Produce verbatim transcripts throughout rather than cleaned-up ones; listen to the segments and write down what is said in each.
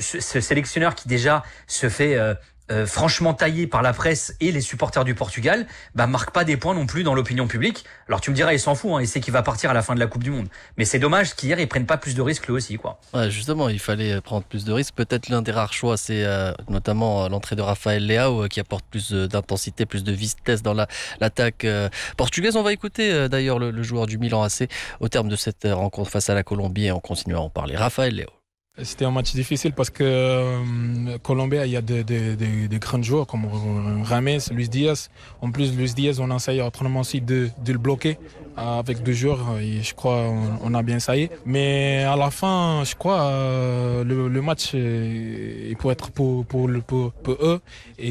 ce sélectionneur qui déjà se fait euh, euh, franchement taillé par la presse et les supporters du Portugal, bah marque pas des points non plus dans l'opinion publique. Alors tu me diras, il s'en fout, hein, il sait qu'il va partir à la fin de la Coupe du Monde. Mais c'est dommage qu'hier ils prennent pas plus de risques lui aussi, quoi. Ouais, justement, il fallait prendre plus de risques. Peut-être l'un des rares choix, c'est euh, notamment l'entrée de Rafael Leao euh, qui apporte plus euh, d'intensité, plus de vitesse dans la, l'attaque euh, portugaise. On va écouter euh, d'ailleurs le, le joueur du Milan A C au terme de cette rencontre face à la Colombie et on continue à en parler. Rafael Leao. C'était un match difficile parce que euh, Colombie, il y a des de, de, de grands joueurs comme Rames, Luis Diaz. En plus, Luis Diaz, on a essayé autrement aussi de, de le bloquer avec deux joueurs. Et je crois on, on a bien essayé. Mais à la fin, je crois euh, le, le match il peut être pour, pour, pour, pour eux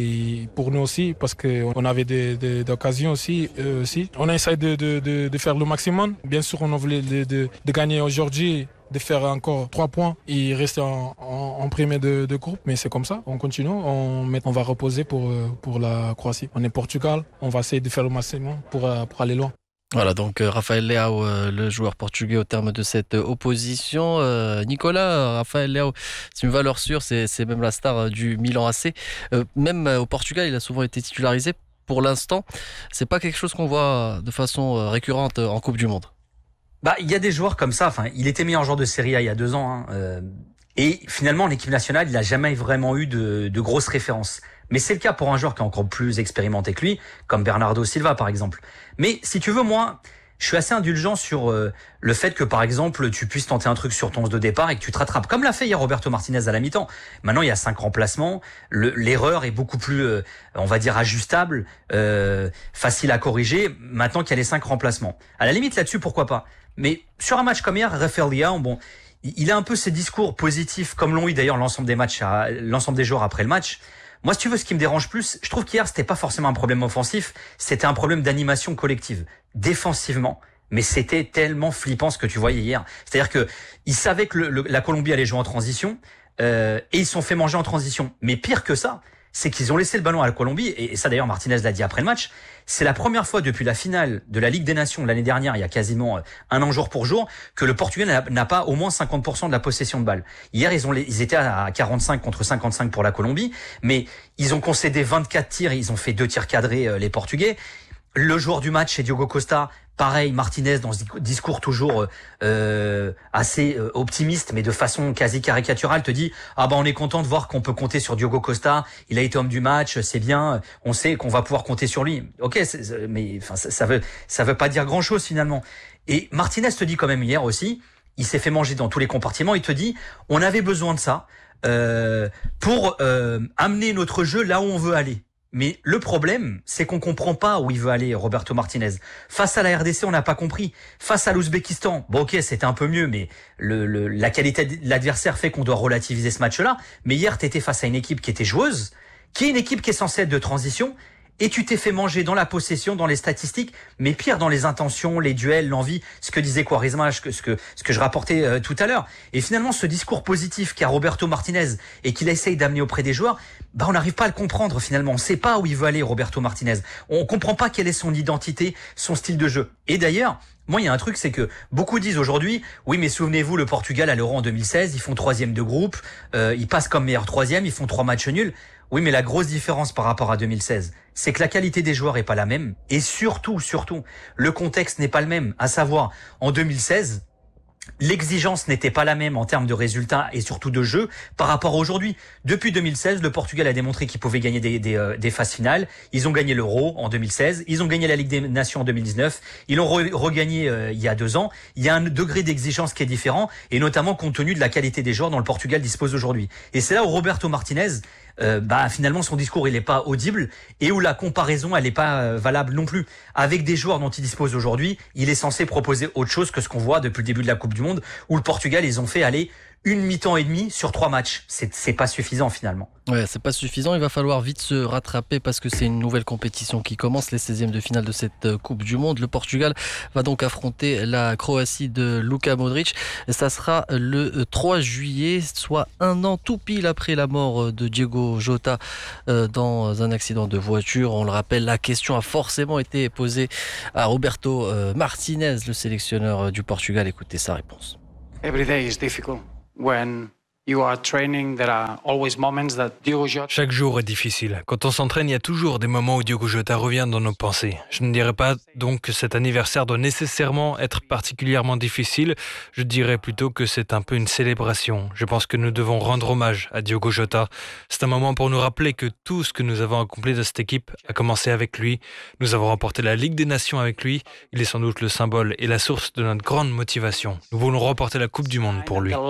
et pour nous aussi parce qu'on avait des, des, des occasions aussi, eux aussi. On a essayé de, de, de, de faire le maximum. Bien sûr, on voulait de, de, de gagner aujourd'hui, de faire encore trois points et rester en, en, en premier de, de groupe. Mais c'est comme ça, on continue, on, on va reposer pour, pour la Croatie. On est Portugal, on va essayer de faire le maximum pour, pour aller loin. Voilà, donc euh, Rafael Leao, euh, le joueur portugais au terme de cette euh, opposition. Euh, Nicolas, Rafael Leao, c'est une valeur sûre, c'est, c'est même la star euh, du Milan A C. Euh, même euh, au Portugal, il a souvent été titularisé. Pour l'instant, c'est pas quelque chose qu'on voit de façon euh, récurrente euh, en Coupe du Monde. Bah, il y a des joueurs comme ça. Enfin, il était meilleur joueur de Serie A il y a deux ans. Hein, euh, et finalement, en équipe nationale, il a jamais vraiment eu de, de grosses références. Mais c'est le cas pour un joueur qui est encore plus expérimenté que lui, comme Bernardo Silva, par exemple. Mais si tu veux, moi, je suis assez indulgent sur euh, le fait que, par exemple, tu puisses tenter un truc sur ton onze de départ et que tu te rattrapes. Comme l'a fait hier Roberto Martinez à la mi-temps. Maintenant, il y a cinq remplacements. Le, l'erreur est beaucoup plus, euh, on va dire, ajustable, euh, facile à corriger, maintenant qu'il y a les cinq remplacements. À la limite, là-dessus, pourquoi pas. Mais sur un match comme hier, Rafael Leao, bon, il a un peu ses discours positifs, comme l'ont eu d'ailleurs l'ensemble des matchs, à, l'ensemble des joueurs après le match. Moi, si tu veux, ce qui me dérange plus, je trouve qu'hier, c'était pas forcément un problème offensif, c'était un problème d'animation collective, défensivement. Mais c'était tellement flippant ce que tu voyais hier. C'est-à-dire que ils savaient que le, le, la Colombie allait jouer en transition, euh, et ils se sont fait manger en transition. Mais pire que ça, c'est qu'ils ont laissé le ballon à la Colombie, et ça d'ailleurs Martinez l'a dit après le match, c'est la première fois depuis la finale de la Ligue des Nations l'année dernière, il y a quasiment un an jour pour jour, que le Portugal n'a, n'a pas au moins cinquante pour cent de la possession de balle. Hier, ils ont les, ils étaient à quarante-cinq contre cinquante-cinq pour la Colombie, mais ils ont concédé vingt-quatre tirs, ils ont fait deux tirs cadrés, les Portugais. Le joueur du match, c'est Diogo Costa. Pareil, Martinez dans ce discours toujours euh, assez euh, optimiste, mais de façon quasi caricaturale, te dit ah ben on est content de voir qu'on peut compter sur Diogo Costa. Il a été homme du match, c'est bien. On sait qu'on va pouvoir compter sur lui. Ok, c'est, mais enfin ça, ça veut ça veut pas dire grand chose finalement. Et Martinez te dit quand même hier aussi, il s'est fait manger dans tous les compartiments. Il te dit on avait besoin de ça euh, pour euh, amener notre jeu là où on veut aller. Mais le problème, c'est qu'on comprend pas où il veut aller, Roberto Martinez. Face à la R D C, on n'a pas compris. Face à l'Ouzbékistan, bon ok, c'était un peu mieux, mais le, le, la qualité de l'adversaire fait qu'on doit relativiser ce match-là. Mais hier, t'étais face à une équipe qui était joueuse, qui est une équipe qui est censée être de transition, et tu t'es fait manger dans la possession, dans les statistiques, mais pire dans les intentions, les duels, l'envie, ce que disait Quaresma, ce que, ce que, ce que je rapportais euh, tout à l'heure. Et finalement, ce discours positif qu'a Roberto Martinez et qu'il essaye d'amener auprès des joueurs, bah on n'arrive pas à le comprendre finalement. On sait pas où il veut aller, Roberto Martinez. On comprend pas quelle est son identité, son style de jeu. Et d'ailleurs, moi, il y a un truc, c'est que beaucoup disent aujourd'hui, oui, mais souvenez-vous, le Portugal à l'Euro en deux mille seize, ils font troisième de groupe, euh, ils passent comme meilleur troisième, ils font trois matchs nuls. Oui, mais la grosse différence par rapport à deux mille seize, c'est que la qualité des joueurs est pas la même. Et surtout, surtout, le contexte n'est pas le même. À savoir, en deux mille seize, l'exigence n'était pas la même en termes de résultats et surtout de jeu par rapport à aujourd'hui. Depuis deux mille seize, le Portugal a démontré qu'il pouvait gagner des, des, euh, des phases finales. Ils ont gagné l'Euro en deux mille seize. Ils ont gagné la Ligue des Nations en deux mille dix-neuf. Ils l'ont re- regagné euh, il y a deux ans. Il y a un degré d'exigence qui est différent et notamment compte tenu de la qualité des joueurs dont le Portugal dispose aujourd'hui. Et c'est là où Roberto Martinez, euh, bah finalement son discours il est pas audible et où la comparaison elle est pas euh, valable non plus. Avec des joueurs dont il dispose aujourd'hui, il est censé proposer autre chose que ce qu'on voit depuis le début de la Coupe du Monde où le Portugal ils ont fait aller une mi-temps et demi sur trois matchs. C'est, c'est pas suffisant finalement. Ouais, c'est pas suffisant. Il va falloir vite se rattraper parce que c'est une nouvelle compétition qui commence, les seizièmes de finale de cette Coupe du Monde. Le Portugal va donc affronter la Croatie de Luka Modric. Ça sera le trois juillet, soit un an tout pile après la mort de Diogo Jota dans un accident de voiture. On le rappelle, la question a forcément été posée à Roberto Martinez, le sélectionneur du Portugal. Écoutez sa réponse. Every day is difficult when Chaque jour est difficile. Quand on s'entraîne, il y a toujours des moments où Diogo Jota revient dans nos pensées. Je ne dirais pas donc que cet anniversaire doit nécessairement être particulièrement difficile. Je dirais plutôt que c'est un peu une célébration. Je pense que nous devons rendre hommage à Diogo Jota. C'est un moment pour nous rappeler que tout ce que nous avons accompli de cette équipe a commencé avec lui. Nous avons remporté la Ligue des Nations avec lui. Il est sans doute le symbole et la source de notre grande motivation. Nous voulons remporter la Coupe du Monde pour lui.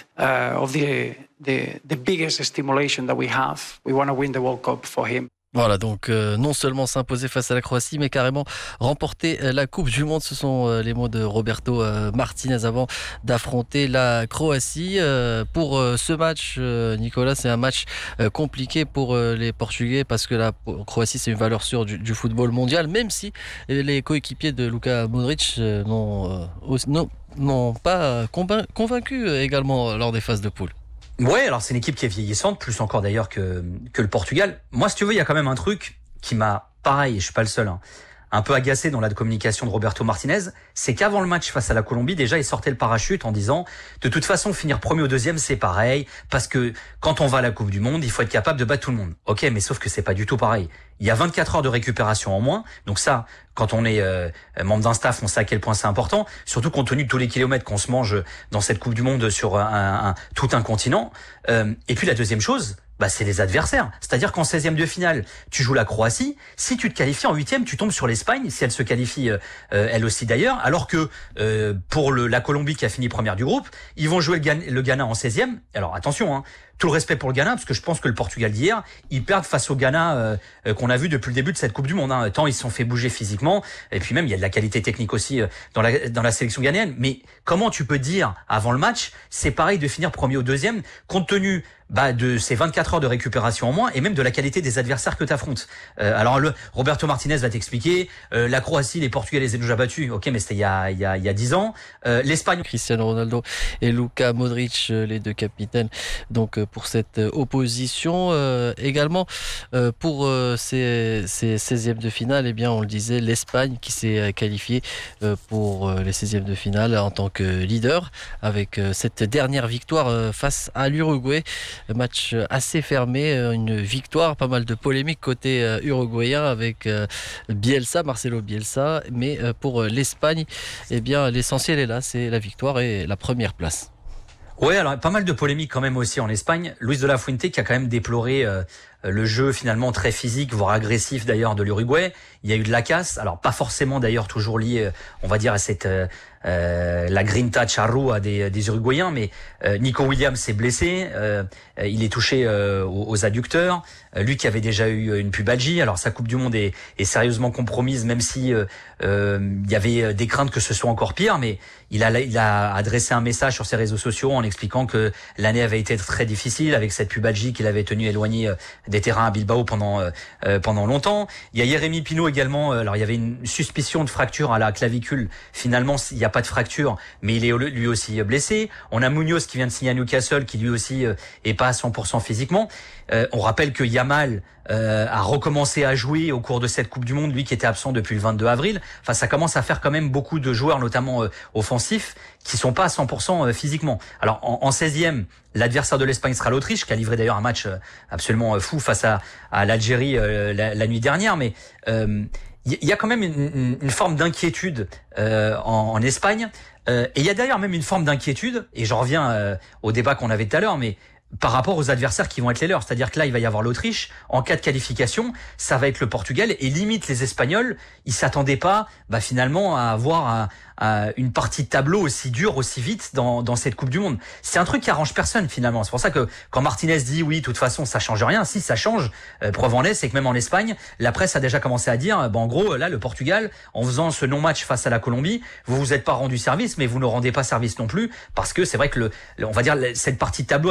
The, the biggest stimulation that we have. We want to win the World Cup for him. Voilà, donc euh, non seulement s'imposer face à la Croatie, mais carrément remporter euh, la Coupe du Monde. Ce sont euh, les mots de Roberto euh, Martinez avant d'affronter la Croatie. Euh, pour euh, ce match, euh, Nicolas, c'est un match euh, compliqué pour euh, les Portugais parce que la Croatie, c'est une valeur sûre du, du football mondial, même si les coéquipiers de Luka Modric euh, n'ont, euh, n'ont, n'ont pas convaincu également lors des phases de poule. Ouais, alors c'est une équipe qui est vieillissante, plus encore d'ailleurs que que le Portugal. Moi, si tu veux, il y a quand même un truc qui m'a, pareil, et je suis pas le seul, hein, un peu agacé dans la communication de Roberto Martinez, c'est qu'avant le match face à la Colombie, déjà, il sortait le parachute en disant de toute façon, finir premier ou deuxième, c'est pareil, parce que quand on va à la Coupe du Monde, il faut être capable de battre tout le monde. Ok, mais sauf que c'est pas du tout pareil. Il y a vingt-quatre heures de récupération en moins, donc ça, quand on est euh, membre d'un staff, on sait à quel point c'est important, surtout compte tenu de tous les kilomètres qu'on se mange dans cette Coupe du Monde sur un, un, tout un continent. Euh, et puis la deuxième chose, bah, c'est les adversaires. C'est-à-dire qu'en seizième de finale, tu joues la Croatie. Si tu te qualifies en huitième, tu tombes sur l'Espagne, si elle se qualifie euh, elle aussi d'ailleurs. Alors que euh, pour le, la Colombie qui a fini première du groupe, ils vont jouer le Ghana, le Ghana en seizième. Alors attention, hein, tout le respect pour le Ghana, parce que je pense que le Portugal d'hier, ils perdent face au Ghana euh, euh, qu'on a vu depuis le début de cette Coupe du Monde. Hein. Tant ils se sont fait bouger physiquement, et puis même il y a de la qualité technique aussi euh, dans la dans la sélection ghanéenne. Mais comment tu peux dire avant le match, c'est pareil de finir premier ou deuxième, compte tenu bah, de ces vingt-quatre heures de récupération en moins et même de la qualité des adversaires que tu affrontes. Euh, alors le Roberto Martinez va t'expliquer, euh, la Croatie, les Portugais les ont déjà battus, ok, mais c'était il y a il y a il y a dix ans. Euh, L'Espagne, Cristiano Ronaldo et Luka Modric, les deux capitaines, donc pour cette opposition. Euh, également euh, pour euh, ces, ces seizièmes de finale, eh bien on le disait, l'Espagne qui s'est qualifiée euh, pour euh, les seizièmes de finale en tant que leader avec euh, cette dernière victoire euh, face à l'Uruguay. Match assez fermé, une victoire, pas mal de polémiques côté euh, uruguayen avec euh, Bielsa, Marcelo Bielsa, mais euh, pour l'Espagne, eh bien l'essentiel est là, c'est la victoire et la première place. Ouais, alors pas mal de polémiques quand même aussi en Espagne. Luis de la Fuente qui a quand même déploré euh, le jeu finalement très physique, voire agressif d'ailleurs de l'Uruguay. Il y a eu de la casse, alors pas forcément d'ailleurs toujours lié, on va dire, à cette euh, euh, la grinta charrua des, des Uruguayens, mais euh, Nico Williams s'est blessé, euh, il est touché euh, aux, aux adducteurs, euh, lui qui avait déjà eu une pubalgie. Alors sa Coupe du Monde est, est sérieusement compromise, même si euh, euh, il y avait des craintes que ce soit encore pire, mais il a, il a adressé un message sur ses réseaux sociaux en expliquant que l'année avait été très difficile avec cette pubalgie qu'il avait tenu éloigné des terrains à Bilbao pendant euh, pendant longtemps. Il y a Jérémy Pino également. Alors il y avait une suspicion de fracture à la clavicule. Finalement, il n'y a pas de fracture, mais il est lui aussi blessé. On a Munoz qui vient de signer à Newcastle, qui lui aussi euh, est pas à cent pour cent physiquement. Euh, on rappelle que Yamal euh, a recommencé à jouer au cours de cette Coupe du Monde, lui qui était absent depuis le vingt-deux avril. Enfin, ça commence à faire quand même beaucoup de joueurs, notamment euh, offensifs, qui sont pas à cent pour cent euh, physiquement. Alors en, en seizième, l'adversaire de l'Espagne sera l'Autriche, qui a livré d'ailleurs un match euh, absolument euh, fou face à, à l'Algérie euh, la, la nuit dernière, mais euh, il y a quand même une, une, une forme d'inquiétude euh, en, en Espagne. Euh, et il y a d'ailleurs même une forme d'inquiétude, et j'en reviens euh, au débat qu'on avait tout à l'heure, mais par rapport aux adversaires qui vont être les leurs. C'est-à-dire que là, il va y avoir l'Autriche. En cas de qualification, ça va être le Portugal. Et limite, les Espagnols, ils s'attendaient pas bah, finalement à avoir un, un, une partie de tableau aussi dure, aussi vite dans, dans cette Coupe du Monde. C'est un truc qui arrange personne finalement. C'est pour ça que quand Martinez dit oui, de toute façon, ça change rien. Si, ça change. Euh, preuve en est, c'est que même en Espagne, la presse a déjà commencé à dire, bah, en gros, là, le Portugal, en faisant ce non-match face à la Colombie, vous vous êtes pas rendu service, mais vous ne rendez pas service non plus, parce que c'est vrai que le, le on va dire, cette partie de tableau avait l'air quand même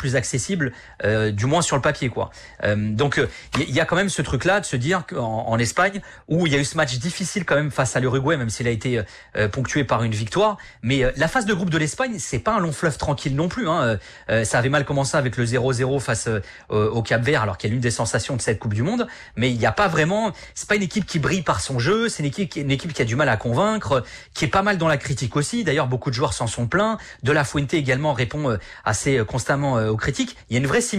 plus accessible, euh, du moins sur le papier, quoi. Euh, donc il y, y a quand même ce truc-là de se dire qu'en en Espagne, où il y a eu ce match difficile quand même face à l'Uruguay, même s'il a été euh, ponctué par une victoire, mais euh, la phase de groupe de l'Espagne, c'est pas un long fleuve tranquille non plus. Hein. Euh, ça avait mal commencé avec le zéro zéro face euh, au Cap-Vert, alors qu'il y a l'une des sensations de cette Coupe du Monde, mais il n'y a pas vraiment, c'est pas une équipe qui brille par son jeu, c'est une équipe, qui, une équipe qui a du mal à convaincre, qui est pas mal dans la critique aussi. D'ailleurs, beaucoup de joueurs s'en sont plaints. De La Fuente également répond assez constamment aux critiques. Il y a une vraie